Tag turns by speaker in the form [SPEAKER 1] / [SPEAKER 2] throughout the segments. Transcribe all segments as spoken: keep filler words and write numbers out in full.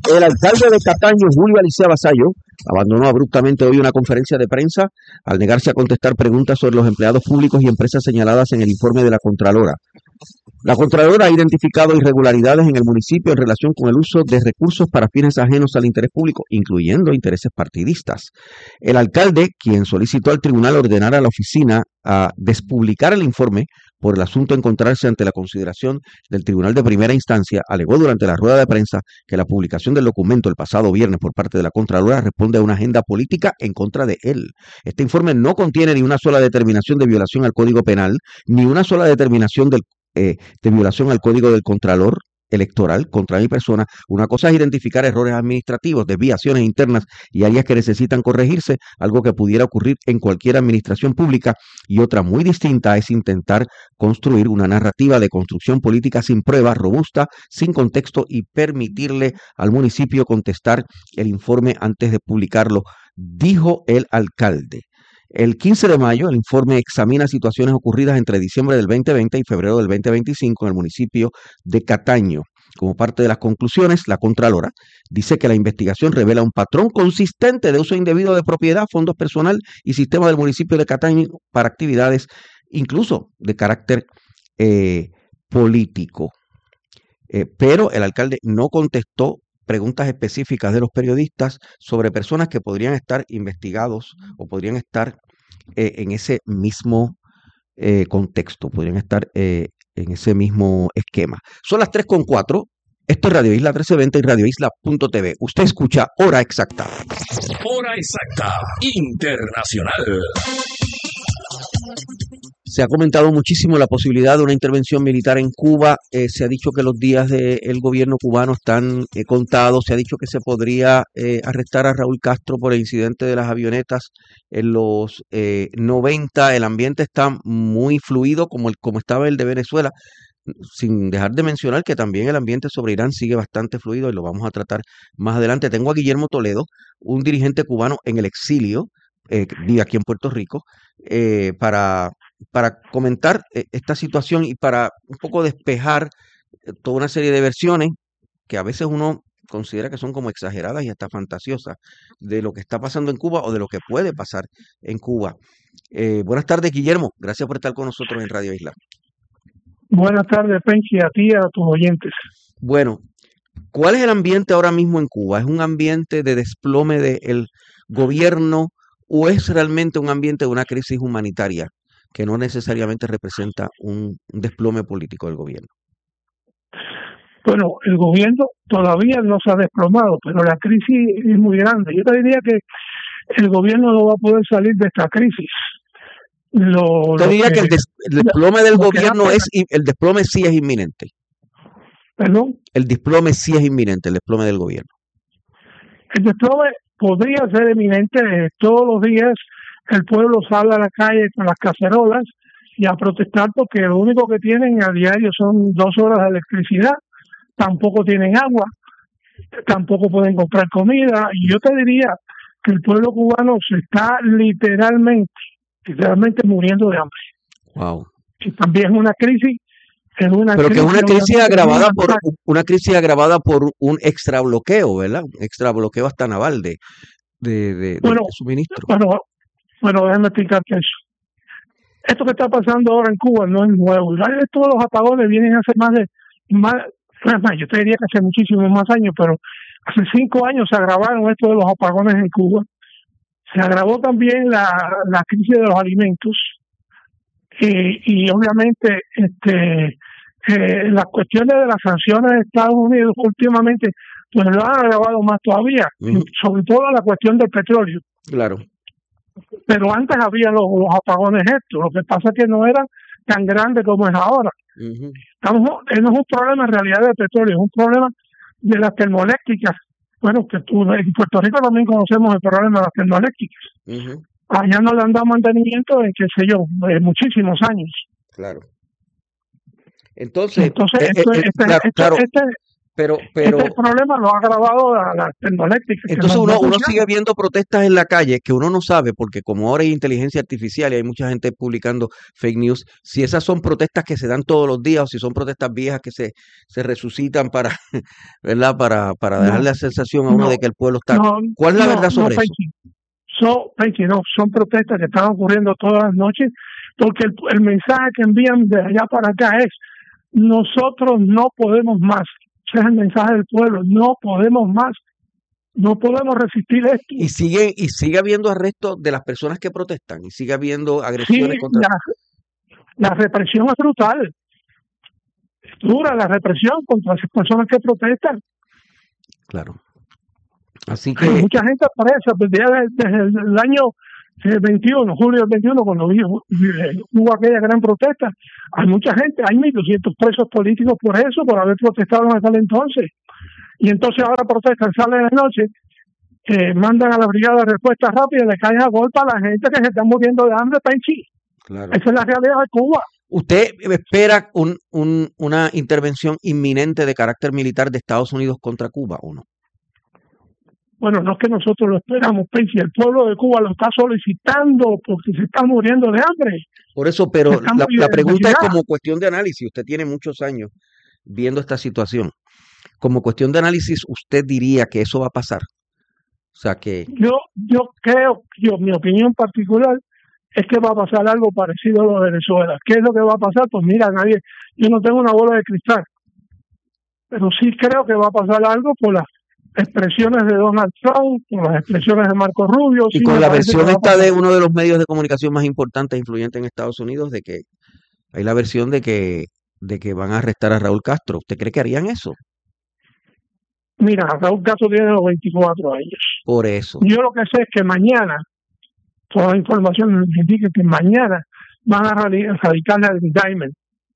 [SPEAKER 1] El alcalde de Cataño, Julio Alicea Vasallo, abandonó abruptamente hoy una conferencia de prensa al negarse a contestar preguntas sobre los empleados públicos y empresas señaladas en el informe de la Contralora. La Contralora ha identificado irregularidades en el municipio en relación con el uso de recursos para fines ajenos al interés público, incluyendo intereses partidistas. El alcalde, quien solicitó al tribunal ordenar a la oficina a despublicar el informe por el asunto encontrarse ante la consideración del tribunal de primera instancia, alegó durante la rueda de prensa que la publicación del documento el pasado viernes por parte de la Contralora responde a una agenda política en contra de él. Este informe no contiene ni una sola determinación de violación al Código Penal, ni una sola determinación del Eh, de violación al Código del Contralor Electoral contra mi persona. Una cosa es identificar errores administrativos, desviaciones internas y áreas que necesitan corregirse, algo que pudiera ocurrir en cualquier administración pública, y otra muy distinta es intentar construir una narrativa de construcción política sin pruebas, robusta, sin contexto, y permitirle al municipio contestar el informe antes de publicarlo, dijo el alcalde. El quince de mayo, el informe examina situaciones ocurridas entre diciembre del veinte veinte y febrero del veinte veinticinco en el municipio de Cataño. Como parte de las conclusiones, la Contralora dice que la investigación revela un patrón consistente de uso indebido de propiedad, fondos personal y sistema del municipio de Cataño para actividades incluso de carácter eh, político. Eh, pero el alcalde no contestó preguntas específicas de los periodistas sobre personas que podrían estar investigados o podrían estar eh, en ese mismo eh, contexto, podrían estar eh, en ese mismo esquema. Son las tres con cuatro. Esto es Radio Isla trece veinte y radio isla punto t v. Usted escucha Hora Exacta.
[SPEAKER 2] Hora Exacta Internacional.
[SPEAKER 1] Se ha comentado muchísimo la posibilidad de una intervención militar en Cuba. Eh, se ha dicho que los días del gobierno cubano están eh, contados. Se ha dicho que se podría eh, arrestar a Raúl Castro por el incidente de las avionetas en los eh, noventa. El ambiente está muy fluido, como, el, como estaba el de Venezuela, sin dejar de mencionar que también el ambiente sobre Irán sigue bastante fluido, y lo vamos a tratar más adelante. Tengo a Guillermo Toledo, un dirigente cubano en el exilio, eh, vive aquí en Puerto Rico, eh, para... para comentar eh, esta situación y para un poco despejar eh, toda una serie de versiones que a veces uno considera que son como exageradas y hasta fantasiosas de lo que está pasando en Cuba o de lo que puede pasar en Cuba. Eh, buenas tardes, Guillermo. Gracias por estar con nosotros en Radio Isla.
[SPEAKER 3] Buenas tardes, Penchi, a ti y a tus oyentes.
[SPEAKER 1] Bueno, ¿cuál es el ambiente ahora mismo en Cuba? ¿Es un ambiente de desplome del gobierno o es realmente un ambiente de una crisis humanitaria que no necesariamente representa un, un desplome político del gobierno?
[SPEAKER 3] Bueno, el gobierno todavía no se ha desplomado, pero la crisis es muy grande. Yo te diría que el gobierno no va a poder salir de esta crisis. Lo,
[SPEAKER 1] Te diría que, que el, des, el desplome del gobierno es, el desplome sí es inminente.
[SPEAKER 3] ¿Perdón?
[SPEAKER 1] El desplome sí es inminente, el desplome del gobierno.
[SPEAKER 3] El desplome podría ser inminente. Todos los días el pueblo sale a la calle con las cacerolas y a protestar porque lo único que tienen a diario son dos horas de electricidad, tampoco tienen agua, tampoco pueden comprar comida, y yo te diría que el pueblo cubano se está literalmente, literalmente muriendo de hambre.
[SPEAKER 1] Wow.
[SPEAKER 3] Y también es una crisis, es una
[SPEAKER 1] Pero
[SPEAKER 3] crisis,
[SPEAKER 1] que es una crisis agravada por
[SPEAKER 3] por
[SPEAKER 1] una crisis agravada por un extra bloqueo, ¿verdad? Un extra bloqueo hasta naval de, de, de,
[SPEAKER 3] bueno,
[SPEAKER 1] de suministro.
[SPEAKER 3] Bueno, Bueno, déjame explicarte eso. Esto que está pasando ahora en Cuba no es nuevo. Todos los apagones vienen hace más de, más, más, yo te diría que hace muchísimos más años, pero hace cinco años se agravaron esto de los apagones en Cuba. Se agravó también la, la crisis de los alimentos y, y obviamente este, eh, las cuestiones de las sanciones de Estados Unidos últimamente pues lo han agravado más todavía, uh-huh. Sobre todo la cuestión del petróleo.
[SPEAKER 1] Claro.
[SPEAKER 3] Pero antes había los, los apagones estos, lo que pasa es que no eran tan grandes como es ahora.
[SPEAKER 1] Uh-huh.
[SPEAKER 3] Estamos, no es un problema en realidad de petróleo, es un problema de las termoeléctricas. Bueno, que tú, en Puerto Rico también conocemos el problema de las termoeléctricas.
[SPEAKER 1] Uh-huh.
[SPEAKER 3] Allá no le han dado mantenimiento en, qué sé yo, en muchísimos años.
[SPEAKER 1] Claro. Entonces,
[SPEAKER 3] Entonces
[SPEAKER 1] eh,
[SPEAKER 3] esto,
[SPEAKER 1] eh,
[SPEAKER 3] este,
[SPEAKER 1] claro,
[SPEAKER 3] esto,
[SPEAKER 1] claro.
[SPEAKER 3] Este,
[SPEAKER 1] Pero, pero
[SPEAKER 3] este problema lo ha agravado la, la termoeléctrica.
[SPEAKER 1] entonces uno, uno sigue viendo protestas en la calle que uno no sabe, porque como ahora hay inteligencia artificial y hay mucha gente publicando fake news, si esas son protestas que se dan todos los días o si son protestas viejas que se, se resucitan para, ¿verdad? Para, para dejar
[SPEAKER 3] No,
[SPEAKER 1] la sensación a uno
[SPEAKER 3] no,
[SPEAKER 1] de que el pueblo está.
[SPEAKER 3] no,
[SPEAKER 1] ¿Cuál es la
[SPEAKER 3] no,
[SPEAKER 1] verdad sobre
[SPEAKER 3] no,
[SPEAKER 1] eso?
[SPEAKER 3] Penchi. So, Penchi, no, son protestas que están ocurriendo todas las noches, porque el, el mensaje que envían de allá para acá es: nosotros no podemos más. Ese es el mensaje del pueblo: no podemos más, no podemos resistir esto.
[SPEAKER 1] Y sigue, y sigue habiendo arrestos de las personas que protestan, y sigue habiendo agresiones
[SPEAKER 3] Sí,
[SPEAKER 1] contra.
[SPEAKER 3] la, la represión es brutal, es dura la represión contra las personas que protestan.
[SPEAKER 1] Claro. Así
[SPEAKER 3] Hay
[SPEAKER 1] que
[SPEAKER 3] mucha gente presa desde, desde el año eh, veintiuno, julio del veintiuno, cuando hubo, hubo aquella gran protesta. Hay mucha gente, hay mil doscientos presos políticos por eso, por haber protestado en aquel entonces. Y entonces ahora protestan, salen de noche, eh, mandan a la brigada de respuesta rápida y le caen a golpe a la gente que se está muriendo de hambre, Penchi.
[SPEAKER 1] claro.
[SPEAKER 3] Esa es la realidad de Cuba.
[SPEAKER 1] ¿Usted espera un, un, una intervención inminente de carácter militar de Estados Unidos contra Cuba o no?
[SPEAKER 3] Bueno, no es que nosotros lo esperamos, Penchi, el pueblo de Cuba lo está solicitando porque se está muriendo de hambre.
[SPEAKER 1] Por eso, pero
[SPEAKER 3] Se está
[SPEAKER 1] la,
[SPEAKER 3] muriendo
[SPEAKER 1] la
[SPEAKER 3] de
[SPEAKER 1] pregunta es
[SPEAKER 3] necesidad.
[SPEAKER 1] como cuestión de análisis. Usted tiene muchos años viendo esta situación. Como cuestión de análisis, ¿usted diría que eso va a pasar? O sea, que
[SPEAKER 3] Yo, yo creo, yo, mi opinión particular es que va a pasar algo parecido a lo de Venezuela. ¿Qué es lo que va a pasar? Pues mira, nadie, yo no tengo una bola de cristal, pero sí creo que va a pasar algo por las expresiones de Donald Trump, por las expresiones de Marco Rubio.
[SPEAKER 1] y
[SPEAKER 3] Sí,
[SPEAKER 1] con
[SPEAKER 3] me
[SPEAKER 1] la
[SPEAKER 3] parece que
[SPEAKER 1] versión
[SPEAKER 3] va a
[SPEAKER 1] esta
[SPEAKER 3] pasar.
[SPEAKER 1] de uno de los medios de comunicación más importantes e influyentes en Estados Unidos, de que hay la versión de que, de que van a arrestar a Raúl Castro. ¿Usted cree que harían eso?
[SPEAKER 3] Mira, Raúl Castro tiene los veinticuatro años.
[SPEAKER 1] Por eso.
[SPEAKER 3] Yo lo que sé es que mañana, toda la información me indica que mañana van a radi- radicar el indictment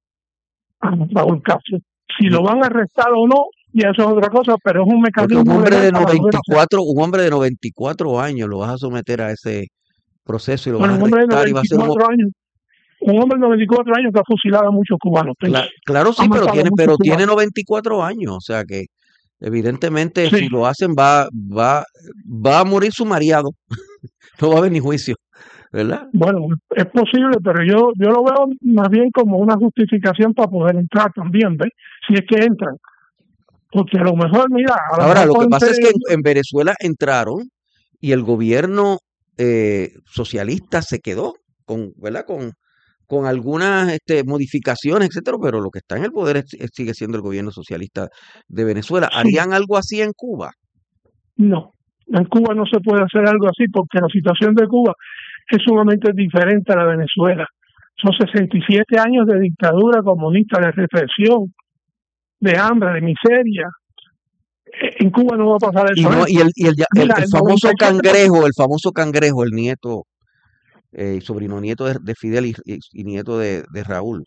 [SPEAKER 3] a Raúl Castro. Si lo van a arrestar o no, ya eso es otra cosa, pero es un
[SPEAKER 1] Porque un
[SPEAKER 3] mecanismo
[SPEAKER 1] hombre
[SPEAKER 3] legal
[SPEAKER 1] de
[SPEAKER 3] para poder
[SPEAKER 1] noventa y
[SPEAKER 3] hacer.
[SPEAKER 1] cuatro, un hombre de noventa y cuatro años lo vas a someter a ese proceso y lo vas
[SPEAKER 3] Bueno,
[SPEAKER 1] a
[SPEAKER 3] un hombre de
[SPEAKER 1] arrestar y va a ser un...
[SPEAKER 3] noventa y cuatro años, un hombre de noventa y cuatro años que ha fusilado a muchos cubanos. Penchi.
[SPEAKER 1] Cla- claro,
[SPEAKER 3] Ha
[SPEAKER 1] sí, pero
[SPEAKER 3] matado a
[SPEAKER 1] tiene,
[SPEAKER 3] muchos
[SPEAKER 1] pero tiene
[SPEAKER 3] cubanos.
[SPEAKER 1] noventa y cuatro años, o sea que evidentemente
[SPEAKER 3] Sí,
[SPEAKER 1] si lo hacen va, va, va a morir sumariado, no va a haber ni juicio, ¿verdad?
[SPEAKER 3] bueno, es posible, pero yo yo lo veo más bien como una justificación para poder entrar también, ¿ves? Si es que entran. Porque a lo mejor, mira, a lo
[SPEAKER 1] Ahora,
[SPEAKER 3] mejor
[SPEAKER 1] lo que
[SPEAKER 3] pueden
[SPEAKER 1] pasa
[SPEAKER 3] ser
[SPEAKER 1] es que en,
[SPEAKER 3] ellos.
[SPEAKER 1] en Venezuela entraron y el gobierno eh, socialista se quedó con, ¿verdad? Con, con algunas este, modificaciones, etcétera, pero lo que está en el poder es- es- sigue siendo el gobierno socialista de Venezuela.
[SPEAKER 3] Sí,
[SPEAKER 1] ¿Harían algo así en Cuba?
[SPEAKER 3] no. En Cuba no se puede hacer algo así porque la situación de Cuba es sumamente diferente a la de Venezuela. Son sesenta y siete años de dictadura comunista, de represión, de hambre, de miseria. Eh, En Cuba no va a pasar
[SPEAKER 1] Y
[SPEAKER 3] eso.
[SPEAKER 1] no,
[SPEAKER 3] ¿eh?
[SPEAKER 1] y el, y el, ya- el,
[SPEAKER 3] Mira,
[SPEAKER 1] el
[SPEAKER 3] el
[SPEAKER 1] famoso
[SPEAKER 3] noventa y siete por ciento.
[SPEAKER 1] cangrejo, el famoso cangrejo, el nieto, eh, y sobrino nieto de, de Fidel y, y- y nieto de, de Raúl.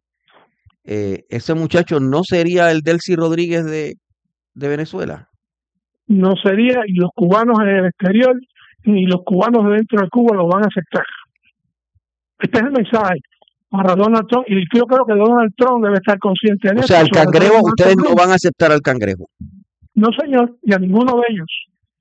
[SPEAKER 1] Eh, ese muchacho no sería el Delcy Rodríguez de, de Venezuela.
[SPEAKER 3] No sería, y los cubanos en el exterior, ni los cubanos dentro de Cuba lo van a aceptar. Este es el mensaje para Donald Trump, y yo creo que Donald Trump debe estar consciente de
[SPEAKER 1] O
[SPEAKER 3] esto,
[SPEAKER 1] sea, el
[SPEAKER 3] sobre todo
[SPEAKER 1] cangrejo,
[SPEAKER 3] Marco
[SPEAKER 1] ustedes no
[SPEAKER 3] Rubio.
[SPEAKER 1] van a aceptar al cangrejo.
[SPEAKER 3] No, señor, ni a ninguno de ellos.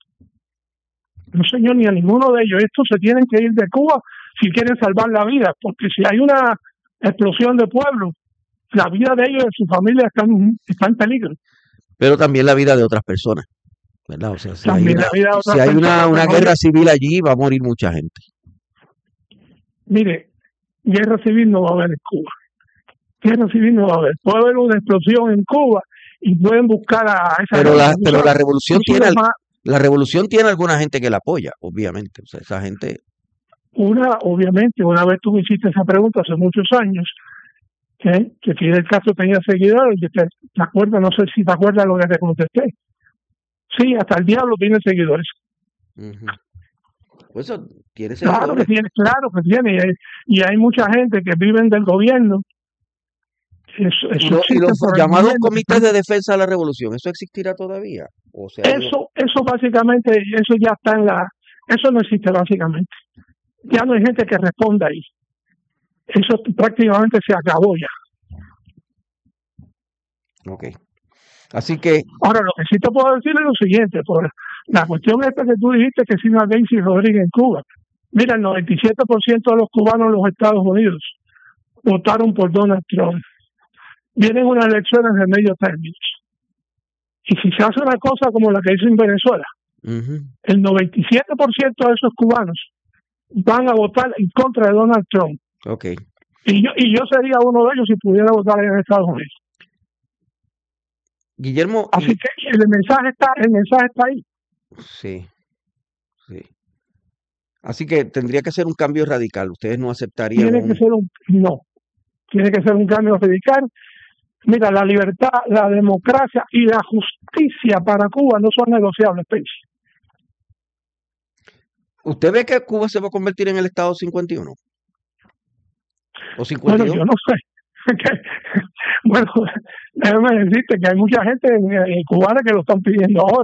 [SPEAKER 3] No, señor, ni a ninguno de ellos. Estos se tienen que ir de Cuba si quieren salvar la vida, porque si hay una explosión de pueblo, la vida de ellos y de su familia está en, está en peligro.
[SPEAKER 1] Pero también la vida de otras personas, ¿verdad? O sea, si hay
[SPEAKER 3] También
[SPEAKER 1] una,
[SPEAKER 3] la vida de
[SPEAKER 1] si
[SPEAKER 3] otras
[SPEAKER 1] hay una,
[SPEAKER 3] personas.
[SPEAKER 1] una
[SPEAKER 3] Pero
[SPEAKER 1] guerra
[SPEAKER 3] yo,
[SPEAKER 1] civil allí, va a morir mucha gente.
[SPEAKER 3] mire, guerra civil no va a haber en Cuba. Guerra civil no va a haber. Puede haber una explosión en Cuba y pueden buscar a esa
[SPEAKER 1] Pero
[SPEAKER 3] gente.
[SPEAKER 1] la,
[SPEAKER 3] tú
[SPEAKER 1] pero la
[SPEAKER 3] sabes,
[SPEAKER 1] revolución
[SPEAKER 3] tú
[SPEAKER 1] tiene,
[SPEAKER 3] subes
[SPEAKER 1] al-
[SPEAKER 3] más
[SPEAKER 1] la revolución tiene alguna gente que la apoya, obviamente. O sea, esa gente,
[SPEAKER 3] una, obviamente, una vez tú me hiciste esa pregunta hace muchos años, ¿eh? Que Fidel Castro tenía seguidores, y te, te acuerdas, no sé si te acuerdas lo que te contesté. Sí, hasta el diablo tiene seguidores.
[SPEAKER 1] ujú, pues eso tiene
[SPEAKER 3] Claro que
[SPEAKER 1] seguidores.
[SPEAKER 3] tiene, claro que tiene. Y hay, y hay mucha gente que viven del gobierno. Eso,
[SPEAKER 1] Y,
[SPEAKER 3] eso
[SPEAKER 1] lo- y
[SPEAKER 3] existe
[SPEAKER 1] los
[SPEAKER 3] por el
[SPEAKER 1] llamados
[SPEAKER 3] gobierno.
[SPEAKER 1] comités de defensa de la revolución, ¿eso existirá todavía? O se ha ido?
[SPEAKER 3] Eso, eso básicamente, eso ya está en la, eso no existe básicamente. Ya no hay gente que responda ahí. Eso prácticamente se acabó ya.
[SPEAKER 1] Ok. Así que...
[SPEAKER 3] Ahora, lo que sí te puedo decir es lo siguiente, por la cuestión esta que tú dijiste que si no hay Daisy Rodríguez en Cuba. Mira, el noventa y siete por ciento de los cubanos en los Estados Unidos votaron por Donald Trump. Vienen unas elecciones de medio término. Y si se hace una cosa como la que hizo en Venezuela, uh-huh. el noventa y siete por ciento de esos cubanos van a votar en contra de Donald Trump.
[SPEAKER 1] Okay.
[SPEAKER 3] Y yo, y yo sería uno de ellos si pudiera votar en Estados Unidos.
[SPEAKER 1] Guillermo.
[SPEAKER 3] Así que el mensaje está, el mensaje está ahí.
[SPEAKER 1] Sí, sí. Así que tendría que ser un cambio radical. Ustedes no aceptarían.
[SPEAKER 3] Tiene
[SPEAKER 1] un...
[SPEAKER 3] que ser un no. Tiene que ser un cambio radical. Mira, la libertad, la democracia y la justicia para Cuba no son negociables, Pensi.
[SPEAKER 1] ¿Usted ve que Cuba se va a convertir en el Estado cincuenta y uno? ¿O cincuenta y dos?
[SPEAKER 3] Bueno, yo no sé. Bueno, déjame decirte que hay mucha gente cubana que lo están pidiendo ahora.